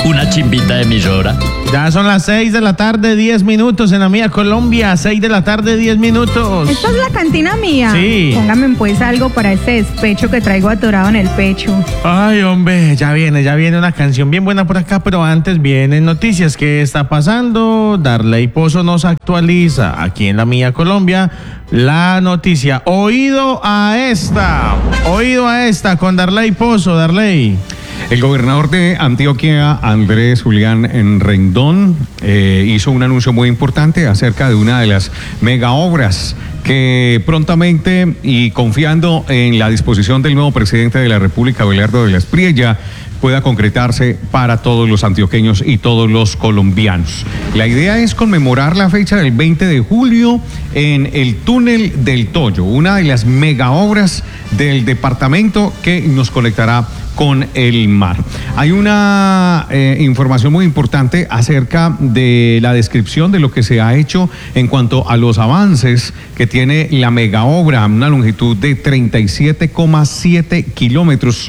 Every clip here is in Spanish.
una chimbita de emisora. Ya son las 6 de la tarde, 10 minutos en la mía Colombia. 6 de la tarde, 10 minutos. ¿Esta es la cantina mía? Sí. Póngame pues algo para este despecho que traigo atorado en el pecho. Ay, hombre, ya viene una canción bien buena por acá, pero antes vienen noticias. ¿Qué está pasando? Darley Pozo nos actualiza aquí en la mía Colombia la noticia. Oído a esta con Darley Pozo. Darley. El gobernador de Antioquia, Andrés Julián Rendón, hizo un anuncio muy importante acerca de una de las mega obras que prontamente y confiando en la disposición del nuevo presidente de la República, Abelardo de la Espriella, pueda concretarse para todos los antioqueños y todos los colombianos. La idea es conmemorar la fecha del 20 de julio en el túnel del Toyo, una de las mega obras del departamento que nos conectará con el mar. Hay una información muy importante acerca de la descripción de lo que se ha hecho en cuanto a los avances que tiene la mega obra, una longitud de 37,7 kilómetros,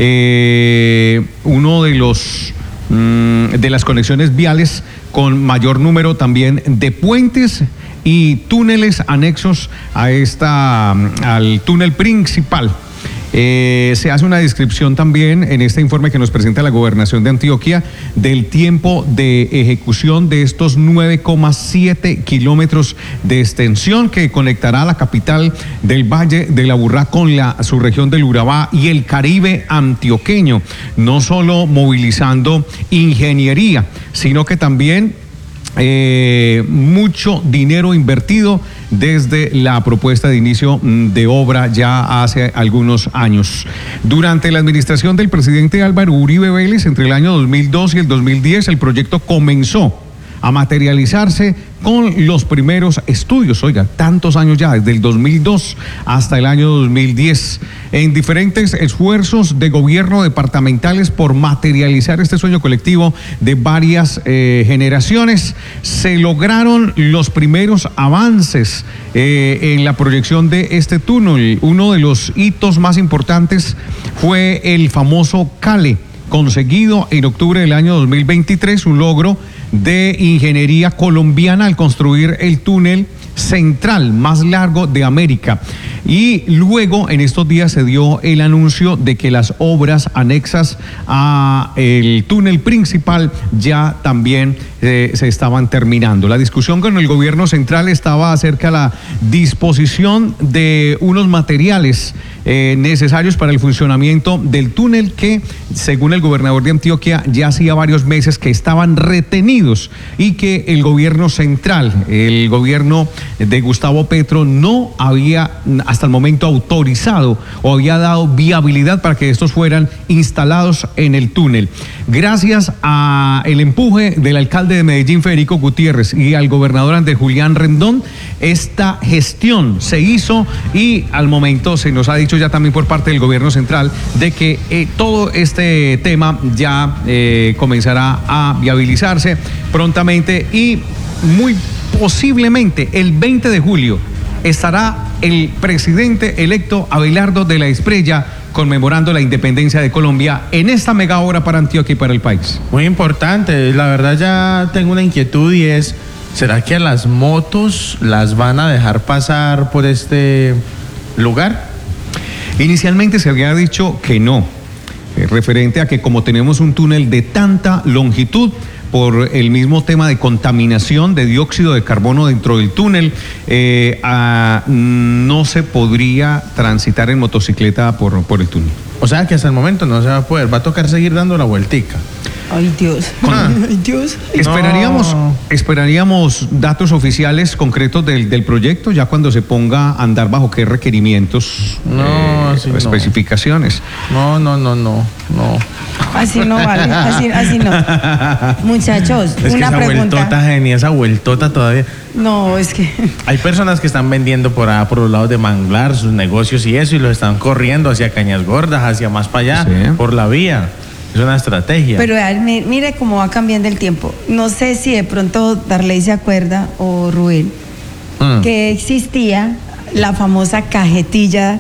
uno de los de las conexiones viales con mayor número también de puentes y túneles anexos a al túnel principal. Se hace una descripción también en este informe que nos presenta la Gobernación de Antioquia del tiempo de ejecución de estos 9,7 kilómetros de extensión que conectará la capital del Valle de la Aburrá con su región del Urabá y el Caribe antioqueño, no solo movilizando ingeniería, sino que también mucho dinero invertido desde la propuesta de inicio de obra ya hace algunos años. Durante la administración del presidente Álvaro Uribe Vélez, entre el año 2002 y el 2010, el proyecto comenzó a materializarse con los primeros estudios, oiga, tantos años ya, desde el 2002 hasta el año 2010, en diferentes esfuerzos de gobierno departamentales por materializar este sueño colectivo de varias generaciones, se lograron los primeros avances en la proyección de este túnel. Uno de los hitos más importantes fue el famoso CALE, conseguido en octubre del año 2023, un logro de ingeniería colombiana al construir el túnel central más largo de América. Y luego en estos días se dio el anuncio de que las obras anexas a el túnel principal ya también se estaban terminando. La discusión con el gobierno central estaba acerca de la disposición de unos materiales necesarios para el funcionamiento del túnel que, según el gobernador de Antioquia, ya hacía varios meses que estaban retenidos y que el gobierno central, el gobierno de Gustavo Petro, no había hasta el momento autorizado o había dado viabilidad para que estos fueran instalados en el túnel. Gracias al empuje del alcalde de Medellín, Federico Gutiérrez, y al gobernador Andrés Julián Rendón, esta gestión se hizo y al momento se nos ha dicho ya también por parte del gobierno central de que todo este tema ya comenzará a viabilizarse prontamente y muy posiblemente el 20 de julio estará el presidente electo Abelardo de la Espriella conmemorando la independencia de Colombia en esta mega obra para Antioquia y para el país. Muy importante, la verdad ya tengo una inquietud y es, ¿será que a las motos las van a dejar pasar por este lugar? Inicialmente se había dicho que no, referente a que como tenemos un túnel de tanta longitud, por el mismo tema de contaminación de dióxido de carbono dentro del túnel, no se podría transitar en motocicleta por el túnel. O sea que hasta el momento no se va a poder, va a tocar seguir dando la vueltica. Ay, Dios. Ay, Dios. Esperaríamos datos oficiales concretos del proyecto ya cuando se ponga a andar bajo qué requerimientos, especificaciones. No. Así no vale, así no. Muchachos, es una que esa pregunta. Vueltota, genia, esa vueltota todavía. No, es que... Hay personas que están vendiendo por los lados de Manglar sus negocios y eso, y los están corriendo hacia Cañas Gordas, hacia más para allá, sí, por la vía. Es una estrategia. Pero mire cómo va cambiando el tiempo. No sé si de pronto Darley se acuerda, o Rubén, que existía la famosa cajetilla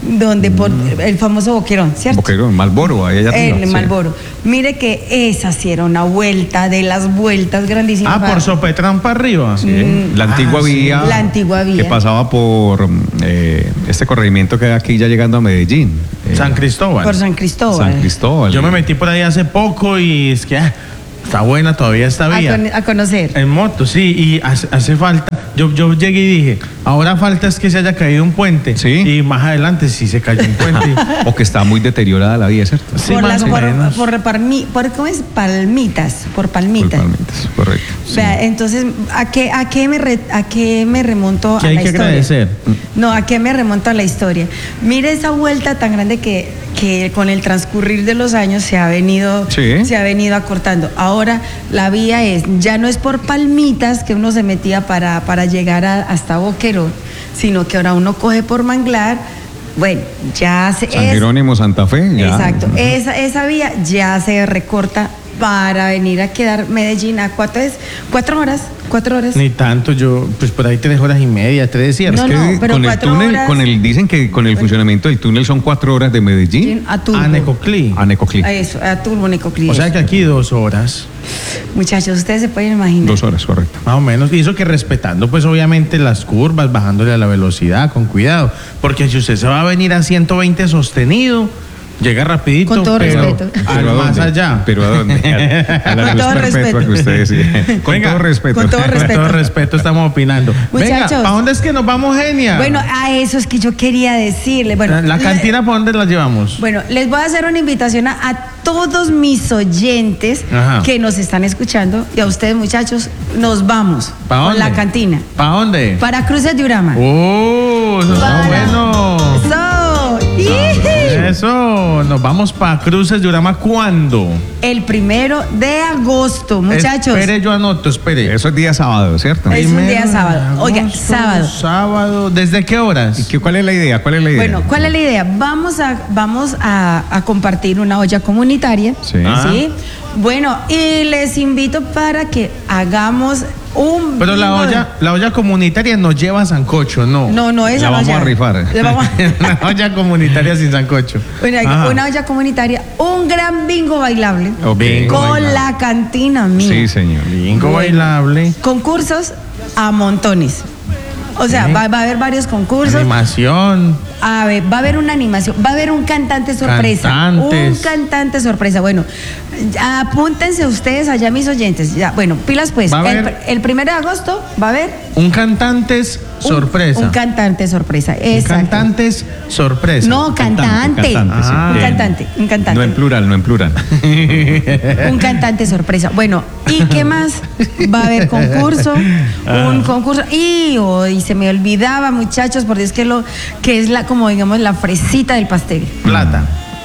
donde por el famoso Boquerón, ¿cierto? Boquerón, Malboro, ahí allá arriba. En sí. Malboro. Mire que esa sí era una vuelta de las vueltas grandísimas. por Sopetrán para arriba. Sí, la antigua sí. vía. La antigua vía. Que pasaba por este corregimiento que hay aquí ya llegando a Medellín. San Cristóbal. Por San Cristóbal. San Cristóbal. Yo me metí por ahí hace poco y es que está buena todavía esta vía. A conocer. En moto, sí, y hace falta. Yo llegué y dije, ahora falta es que se haya caído un puente. Sí. Y más adelante sí se cayó un puente. O que está muy deteriorada la vía, ¿cierto? Sí, por más o menos. ¿cómo es? Palmitas. Por palmitas. Palmitas, correcto. Sí. Vea, entonces, ¿a qué me remonto ¿Qué a hay la que historia? agradecer? No, ¿a qué me remonto a la historia? Mire esa vuelta tan grande que con el transcurrir de los años se ha venido acortando. Ahora la vía ya no es por Palmitas que uno se metía para llegar hasta Boquerón, sino que ahora uno coge por Manglar. Bueno, ya San Jerónimo, Santa Fe. Ya. Exacto, esa vía ya se recorta para venir a quedar Medellín a 4 horas. Ni tanto, yo, pues por ahí 3 horas y media, 3 cierto. No, Es que no, pero con el 4 túnel, horas. dicen que con el funcionamiento del túnel son 4 horas de Medellín A Turbo. A Necoclí. a Necoclí. A eso, a Turbo Necoclí. O sea que aquí 2 horas, Muchachos, ustedes se pueden imaginar. 2 horas, correcto. más o menos. Y eso que respetando, pues obviamente las curvas, bajándole a la velocidad, con cuidado. Porque si usted se va a venir a 120 sostenido, llega rapidito. Con todo pero respeto. Al ¿Pero a más dónde? allá. ¿Pero a dónde? A la Con luz todo perpetua respeto. que usted decía. Con Venga, todo respeto. con todo Con respeto. todo respeto estamos opinando. Venga, Muchachos. ¿para dónde es que nos vamos, Genia? Bueno, a eso es que yo quería decirle. Bueno, la cantina, ¿para dónde la llevamos? Bueno, les voy a hacer una invitación a todos mis oyentes Ajá. que nos están escuchando y a ustedes, muchachos, nos vamos ¿Para con dónde? la cantina ¿Para dónde? para Cruces de Urama. Eso está Para- bueno. ¡Iji! Eso, nos vamos para Cruces de Urama, ¿cuándo? El 1 de agosto, muchachos. Espere, yo anoto, espere. Eso es día sábado, ¿cierto? Es un día Primero de sábado. Oiga, agosto, sábado. Sábado, ¿desde qué horas? ¿Cuál es la idea? Bueno, ¿cuál es la idea? Vamos a compartir una olla comunitaria. Sí. Ah. ¿Sí? Bueno, y les invito para que hagamos un Pero la olla comunitaria nos lleva a sancocho, ¿no? No, esa La vamos olla. a rifar. La vamos Una olla comunitaria sin sancocho. Bueno, Ajá. una olla comunitaria, un gran bingo bailable Ok. Bingo con bailable. la cantina mía. Sí, señor. Bingo Bueno. bailable. Concursos a montones. O sea, Sí. va a haber varios concursos. Animación. A ver, va a haber una animación, va a haber un cantante sorpresa. Cantantes. Un cantante sorpresa. Bueno, apúntense ustedes allá, mis oyentes. Ya, bueno, pilas pues. Va a haber- El 1 de agosto va a haber Un cantantes sorpresa. Un cantante sorpresa. Un Exacto. cantantes sorpresa. No, cantante. cantante, sí. Ah. Un Bien. cantante, un cantante. No en plural, no en plural. Un cantante sorpresa. Bueno, ¿y qué más? Va a haber concurso, un concurso. Y hoy se me olvidaba, muchachos, porque es que es como digamos la fresita del pastel. Plata.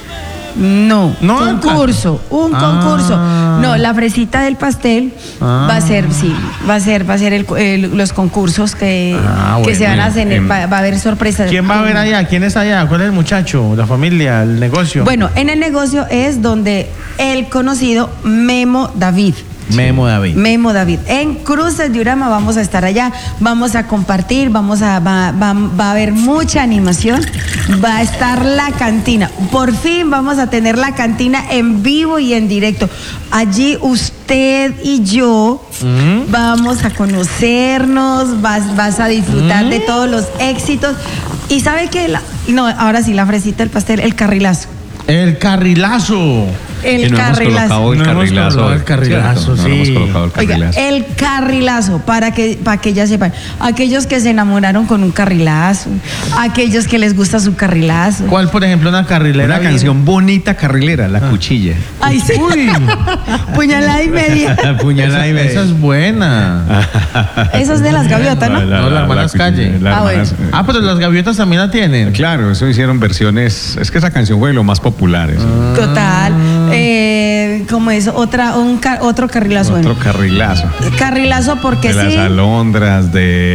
No, No, concurso, un Ah. concurso. No, la fresita del pastel va a ser, sí, va a ser los concursos que se van a hacer. Va a haber sorpresas. ¿Quién va a ver allá? ¿Quién está allá? ¿Cuál es el muchacho? ¿La familia? ¿El negocio? Bueno, en el negocio es donde el conocido Memo David. Memo David. Memo David. En Cruces de Urama vamos a estar allá, vamos a compartir, va a haber mucha animación, va a estar la cantina. Por fin vamos a tener la cantina en vivo y en directo. Allí usted y yo vamos a conocernos, vas a disfrutar de todos los éxitos. Y sabe que, ahora sí, la fresita del pastel, el carrilazo. El carrilazo. El no hemos carrilazo. colocado el No hemos carrilazo. colocado el carrilazo, ¿cierto? No sí. hemos colocado el Oiga, carrilazo. el carrilazo, para que ya sepan, aquellos que se enamoraron con un carrilazo, aquellos que les gusta su carrilazo. ¿Cuál, por ejemplo, una carrilera? Una canción bonita carrilera, La Cuchilla. Ay, sí. Uy. Puñalada y media. Puñalada y media. Esa es buena. Esa es de las gaviotas, ¿no? No, las hermanas cuchilla, Calle. las Ah, bueno. hermanas- Ah, pero las gaviotas también la tienen. Claro, eso hicieron versiones. Es que esa canción fue de lo más popular. Eso. Total. Como es otro carrilazo. Otro Bueno, carrilazo. carrilazo porque De las sí. alondras,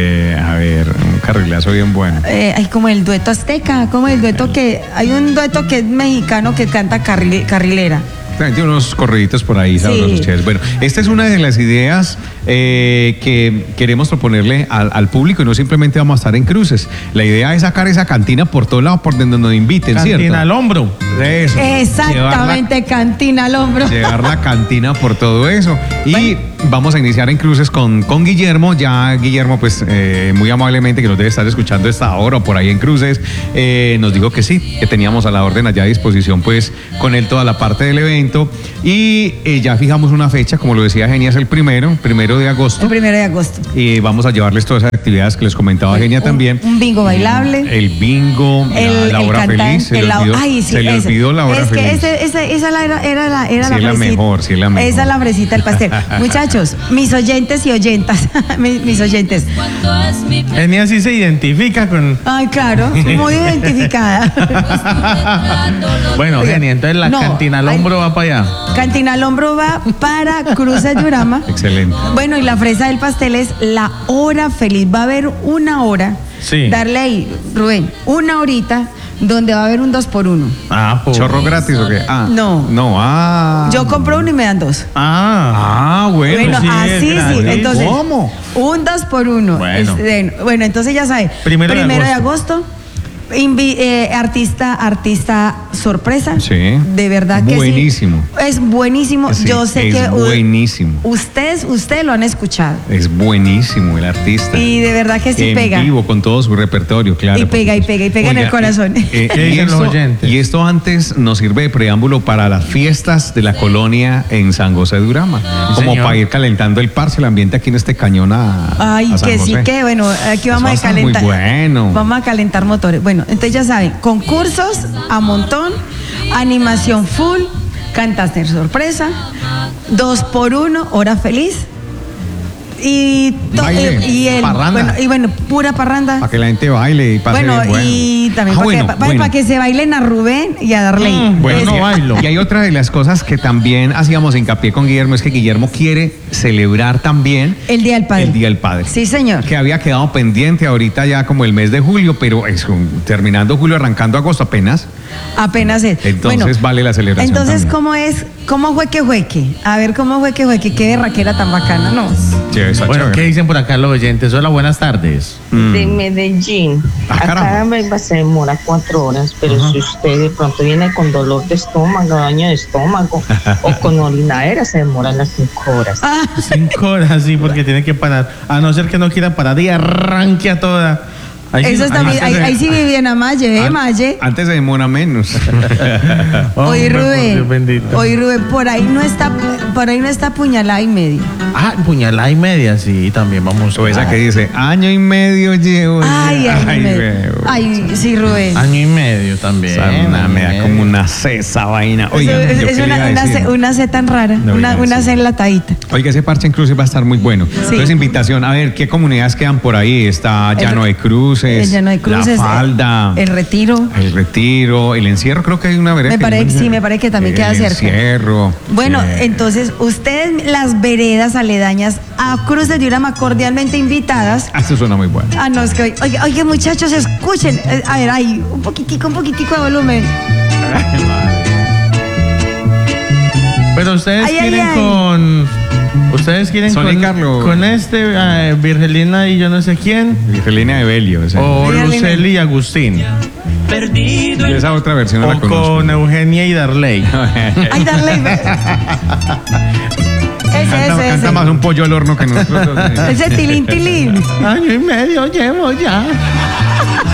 un carrilazo bien bueno. Hay como el dueto azteca, como el dueto hay un dueto que es mexicano que canta carrilera. Tiene unos corriditos por ahí, Sí. sabrosos, chéveres. Bueno, esta es una de las ideas que queremos proponerle al público y no simplemente vamos a estar en cruces. La idea es sacar esa cantina por todos lados, por donde nos inviten, ¿cierto? Cantina al hombro. Eso. Exactamente, cantina al hombro. Llevar la cantina por todo eso. Y vamos a iniciar en cruces con Guillermo. Ya Guillermo, pues muy amablemente, que nos debe estar escuchando esta hora o por ahí en cruces, nos dijo que sí, que teníamos a la orden allá a disposición, pues con él toda la parte del evento. Y ya fijamos una fecha, como lo decía Genia, es el primero de agosto. El 1 de agosto. Y vamos a llevarles todas esas actividades que les comentaba Genia también. Un bingo bailable. El bingo, la hora feliz. Se le olvidó la hora feliz. Es que esa era la Sí, fresita. es la mejor. Esa es la fresita del pastel. Muchachos, mis oyentes y oyentas, mis oyentes. Genia sí se identifica con... Ay, claro, muy identificada. Bueno, Oiga, Genia, entonces la no, cantina al hombro va para allá. Cantina al hombro va para Cruces de Urama. Excelente. Bueno, y la fresa del pastel es la hora feliz. Va a haber una hora. Sí. Darle ahí, Rubén, una horita donde va a haber un 2x1. Ah, pues. ¿Chorro gratis o qué? No. Yo compro uno y me dan dos. Bueno, sí, así es sí. gratis. Entonces, ¿Cómo? un 2x1. Bueno. Bueno, entonces ya sabe. Primero de de agosto. Artista sorpresa. Sí. De verdad que Buenísimo. sí. Es buenísimo. Sí, Yo sé es que buenísimo. Ustedes lo han escuchado. Es buenísimo el artista. Y de verdad que sí en pega. vivo con todo su repertorio, claro. Y pega en el corazón. ¿Qué dicen los oyentes? Y esto antes nos sirve de preámbulo para las fiestas de la colonia en San José de Urama. Como señor. para ir calentando el parche, el ambiente aquí en este cañón a San que sí, José. que bueno, aquí vamos a Eso va a estar calentar. muy bueno. Vamos a calentar motores. Bueno, entonces ya saben, concursos a montón, animación full, cantaster sorpresa, 2x1, hora feliz. Baile, parranda. Bueno, pura parranda. Para que la gente baile y pase Bueno, bien bueno. y también bueno. para que se bailen a Rubén y a Darley. Bueno, Es- no bailo. Y hay otra de las cosas que también hacíamos hincapié con Guillermo, es que Guillermo quiere celebrar también El Día del Padre. el Día del Padre. Sí, señor. Que había quedado pendiente ahorita ya como el mes de julio, pero terminando julio, arrancando agosto apenas. Apenas es. Entonces vale la celebración Entonces, también. ¿cómo es? ¿Cómo fue que jueque? A ver, ¿cómo fue que jueque? Qué berraquera tan bacana, ¿no? Sí, está Bueno, chévere. ¿qué dicen por acá los oyentes? Hola, buenas tardes. De Medellín. Caramba. Acá se demora 4 horas, pero si usted de pronto viene con dolor de estómago, daño de estómago o con orinadera, se demora las 5 horas. 5 horas, sí, porque tiene que parar. A no ser que no quiera parar y arranque a toda. Eso está bien. Ahí sí vivían a Maye, Maye. Antes se demora menos. Oye, Hombre, por Dios Rubén. bendito. Oye, Rubén, por ahí no está puñalada y media. Puñalada y media, sí, también vamos. O esa que dice, año y medio llevo. Ay, veo. Ay, sí, Rubén. Año y medio también. Me da como una cesa vaina. Oiga, es ¿yo qué le iba a decir? una C tan rara, No, una sí. C enlatadita. Oiga, ese parche en cruces va a estar muy bueno. Entonces, invitación, a ver, ¿qué comunidades quedan por ahí? Está Llano de Cruces, El Llano de Cruces, La Falda, el Retiro. el Retiro, el Encierro, creo que hay una vereda. Me parece que también queda cerca. El Encierro. Bueno, Sí. entonces ustedes, las veredas aledañas a Cruces de Urama, cordialmente invitadas. Eso suena muy bueno. Ah, no, es que, oye, muchachos, escuchen. A ver, ahí, un poquitico de volumen. Pero ustedes Ay, quieren ay. con. Ustedes quieren Sonia con, Carlo. con Virgelina y yo no sé quién. Virgelina de Belio. O sea, O Virgelina. Luceli y Agustín. yo esa otra versión no la O conozco. con Eugenia y Darley. Ay, Darley. Canta Ese. más un pollo al horno que nosotros dos. Ese tilín. Año y medio llevo ya.